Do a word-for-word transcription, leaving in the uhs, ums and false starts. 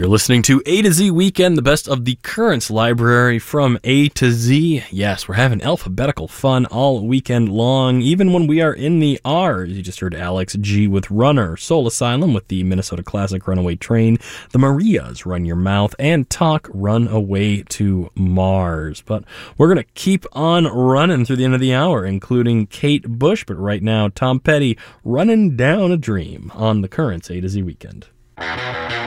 You're listening to A to Z Weekend, the best of the Currents library from A to Z. Yes, we're having alphabetical fun all weekend long, even when we are in the R's. You just heard Alex G with Runner, Soul Asylum with the Minnesota Classic Runaway Train, the Marias, Run Your Mouth, and Talk, Run Away to Mars. But we're going to keep on running through the end of the hour, including Kate Bush, but right now, Tom Petty, Running Down a Dream on the Currents A to Z Weekend.